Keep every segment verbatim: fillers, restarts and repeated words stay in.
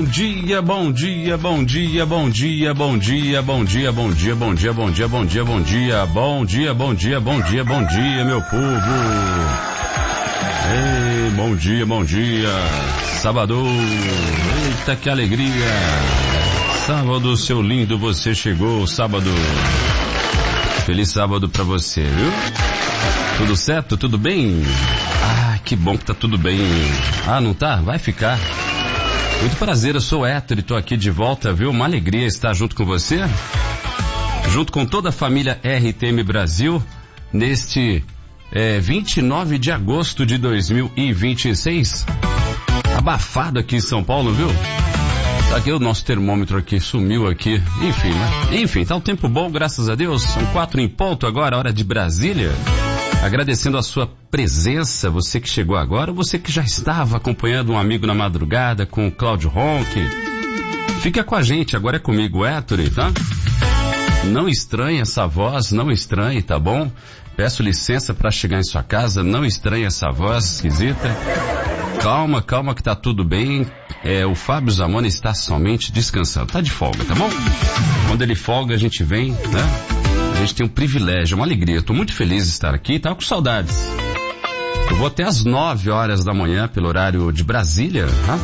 dia, bom dia, bom dia, bom dia, bom dia, bom dia, bom dia, bom dia, bom dia, bom dia, bom dia, bom dia, bom dia, bom dia, bom dia, meu povo. Ei, bom dia, bom dia. Sábado. Eita, que alegria. Sábado, seu lindo, você chegou, sábado. Feliz sábado pra você, viu? Tudo certo? Tudo bem? Ah, que bom que tá tudo bem. Ah, não tá? Vai ficar. Muito prazer, eu sou o Héctor e tô aqui de volta, viu? Uma alegria estar junto com você, junto com toda a família R T M Brasil, neste é, vinte e nove de agosto de dois mil e vinte e seis. Abafado aqui em São Paulo, viu? Tá aqui o nosso termômetro aqui, sumiu aqui. Enfim, né? Enfim, tá um tempo bom, graças a Deus. São quatro em ponto agora, hora de Brasília. Agradecendo a sua presença, você que chegou agora, você que já estava acompanhando um amigo na madrugada com o Cláudio Ronque. Fica com a gente, agora é comigo, Héctor, tá? Não estranhe essa voz, não estranhe, tá bom? Peço licença para chegar em sua casa, não estranhe essa voz esquisita. Calma, calma que tá tudo bem. É, o Fábio Zamona está somente descansando, tá de folga, tá bom? Quando ele folga a gente vem, né? A gente tem um privilégio, uma alegria. Eu tô muito feliz de estar aqui, tava com saudades. Eu vou até às nove horas da manhã, pelo horário de Brasília, tá?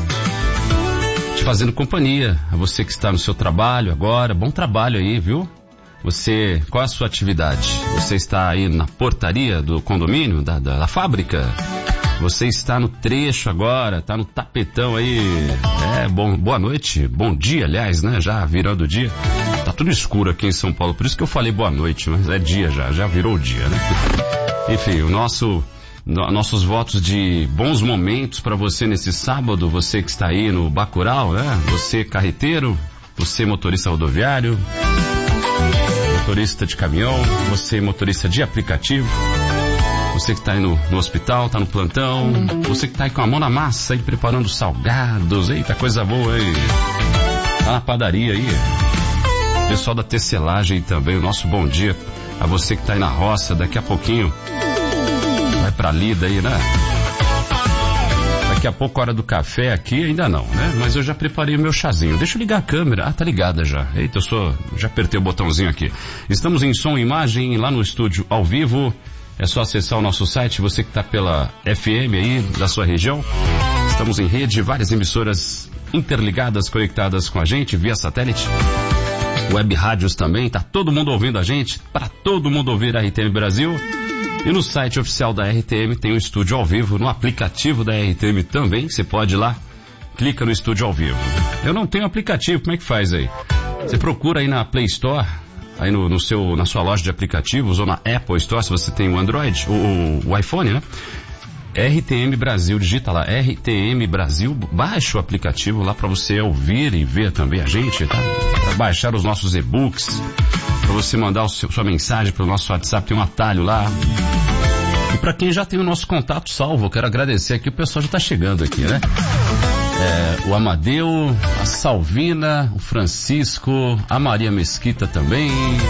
Te fazendo companhia. A você que está no seu trabalho agora, bom trabalho aí, viu? Você, qual é a sua atividade? Você está aí na portaria do condomínio, da, da, da fábrica? Você está no trecho agora, tá no tapetão aí. É, bom, boa noite, bom dia, aliás, né? Já virando o dia. Tá tudo escuro aqui em São Paulo, por isso que eu falei boa noite, mas é dia já, já virou o dia, né? Enfim, o nosso, no, nossos votos de bons momentos para você nesse sábado, você que está aí no Bacurau, né? Você carreteiro, você motorista rodoviário, motorista de caminhão, você motorista de aplicativo, você que está aí no, no hospital, tá no plantão, você que tá aí com a mão na massa aí preparando salgados, eita, coisa boa aí, tá na padaria aí. Pessoal da tecelagem também, o nosso bom dia a você que tá aí na roça, daqui a pouquinho vai pra lida aí, né? Daqui a pouco, hora do café aqui, ainda não, né? Mas eu já preparei o meu chazinho. Deixa eu ligar a câmera. Ah, tá ligada já. Eita, eu sou, já apertei o botãozinho aqui. Estamos em som e imagem lá no estúdio ao vivo. É só acessar o nosso site, você que tá pela F M aí da sua região. Estamos em rede, várias emissoras interligadas, conectadas com a gente via satélite. Web rádios também, tá todo mundo ouvindo a gente, para todo mundo ouvir a R T M Brasil. E no site oficial da R T M tem um estúdio ao vivo, no aplicativo da R T M também, você pode ir lá, clica no estúdio ao vivo. Eu não tenho aplicativo, como é que faz aí? Você procura aí na Play Store, aí no, no seu, na sua loja de aplicativos, ou na Apple Store, se você tem o Android, o, o iPhone, né? R T M Brasil, digita lá, R T M Brasil, baixa o aplicativo lá para você ouvir e ver também a gente, tá? Para baixar os nossos e-books, para você mandar o seu, sua mensagem pelo nosso WhatsApp, tem um atalho lá. E para quem já tem o nosso contato salvo, eu quero agradecer aqui, o pessoal já tá chegando aqui, né? É, o Amadeu, a Salvina, o Francisco, a Maria Mesquita também,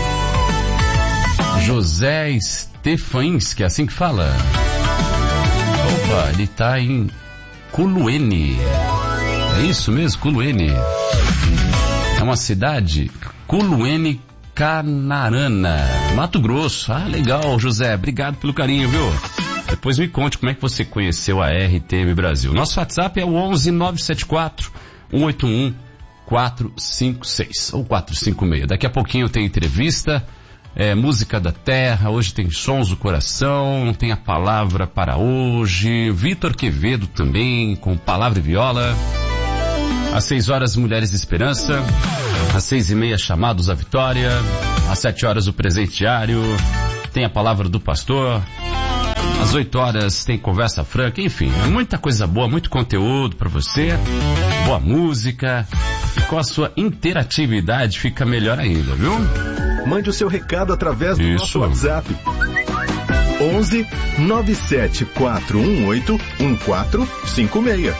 José Stefans, que é assim que fala. Opa, ele tá em Culuene. É isso mesmo, Culuene. É uma cidade, Culuene, Canarana, Mato Grosso. Ah, legal, José. Obrigado pelo carinho, viu? Depois me conte como é que você conheceu a R T M Brasil. Nosso WhatsApp é o onze nove sete quatro um oito um quatro cinco seis ou quatro cinco seis. Daqui a pouquinho tem entrevista. É, música da terra, hoje tem Sons do Coração, tem a palavra para hoje, Vitor Quevedo também, com palavra e viola. Às seis horas, Mulheres de Esperança. Às seis e meia, Chamados à Vitória. Às sete horas, o Presente Diário. Tem a palavra do pastor. Às oito horas, tem Conversa Franca. Enfim, muita coisa boa, muito conteúdo para você. Boa música. E com a sua interatividade fica melhor ainda, viu? Mande o seu recado através do Isso. nosso WhatsApp. onze nove sete quatro um oito um quatro cinco seis.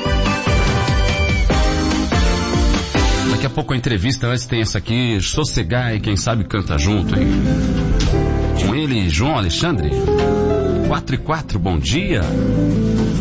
Daqui a pouco a entrevista, antes tem essa aqui, Sossegai, quem sabe canta junto, hein? Com ele, João Alexandre. quatro e quatro, bom dia.